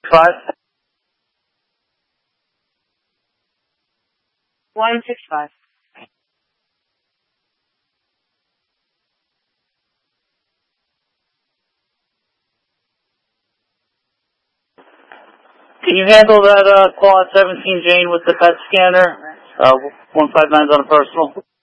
5. 165. Can you handle that Quad 17 Jane with the PET scanner? 159's on a personal.